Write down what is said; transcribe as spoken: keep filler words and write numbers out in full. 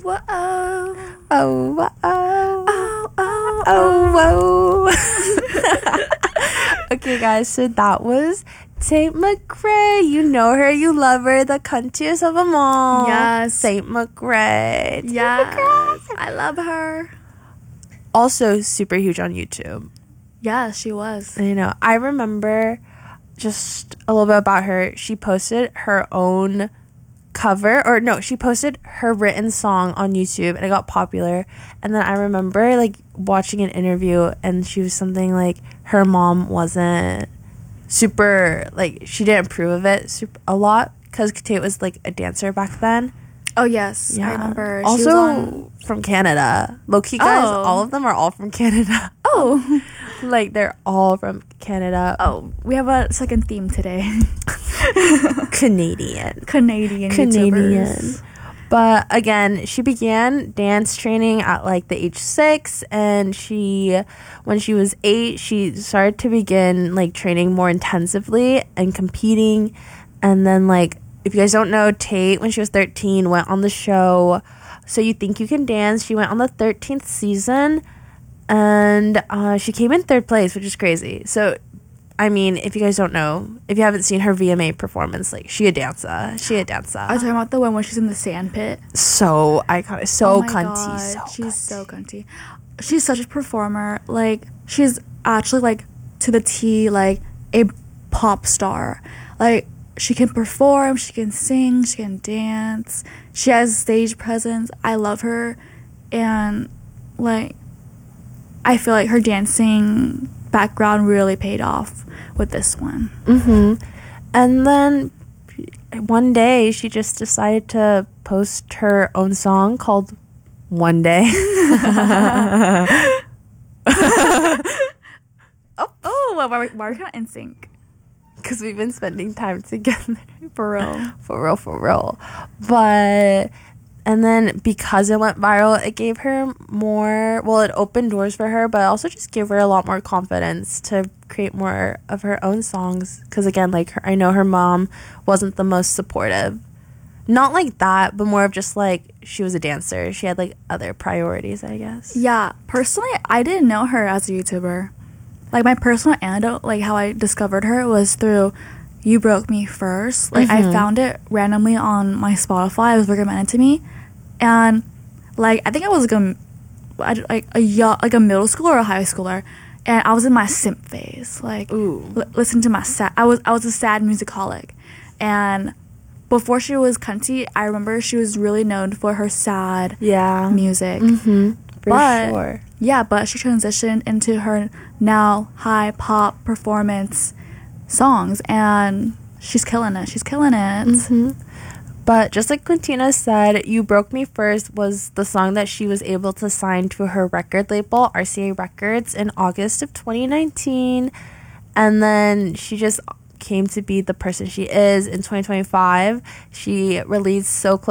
whoa, oh, oh, whoa, oh, oh, oh, whoa. Okay, guys, so that was Tate McRae. You know her, you love her, the cuntiest of them all. Yes. Tate McRae. Tate Yes. McRae. I love her. Also super huge on YouTube. Yeah, she was. You know, I remember just a little bit about her. She posted her own cover, or no, she posted her written song on YouTube, and it got popular. And then I remember like watching an interview, and she was something like her mom wasn't super, like, she didn't approve of it super, a lot, because Tate was like a dancer back then. Oh, yes. Yeah. I remember. Also she was on... from Canada. Low-key, guys, Oh. all of them are all from Canada. Oh. Like, they're all from Canada. Oh, we have a second theme today. Canadian. Canadian Canadian. YouTubers. But again, she began dance training at like the age six, and she, when she was eight, she started to begin like training more intensively and competing. And then, like, if you guys don't know, Tate, when she was thirteen, went on the show So You Think You Can Dance. She went on the thirteenth season, and uh, she came in third place, which is crazy. So, I mean, if you guys don't know, if you haven't seen her V M A performance, like, she a dancer. She a dancer. I was talking about the one where she's in the sand pit. So iconic. So Oh my cunty. God, So she's cunty. so cunty. She's such a performer. Like, she's actually, like, to the T, like, a pop star. Like, she can perform, she can sing, she can dance. She has stage presence. I love her. And, like, I feel like her dancing background really paid off with this one. Mm-hmm. And then one day she just decided to post her own song called One Day. oh, oh, why, why, why are we not in sync? Because we've been spending time together. For real. For real, for real. But, and then because it went viral, it gave her more, well, it opened doors for her, but also just gave her a lot more confidence to create more of her own songs. Because again, like, her, I know her mom wasn't the most supportive. Not like that, but more of just like, she was a dancer. She had like other priorities, I guess. Yeah, personally, I didn't know her as a YouTuber. Like, my personal anecdote, like, how I discovered her was through You Broke Me First. Like, Mm-hmm. I found it randomly on my Spotify. It was recommended to me. And, like, I think I was, like, a, like, a, young, like a middle schooler or a high schooler. And I was in my simp phase. Like, Ooh. L- listen to my sad... I was, I was a sad musicaholic. And before she was cunty, I remember she was really known for her sad Yeah. music. Mm-hmm. For But- sure. Yeah, but she transitioned into her now high pop performance songs, and she's killing it. She's killing it. Mm-hmm. But just like Quintina said, You Broke Me First was the song that she was able to sign to her record label, R C A Records, in August of twenty nineteen. And then she just came to be the person she is in twenty twenty-five. She released So Close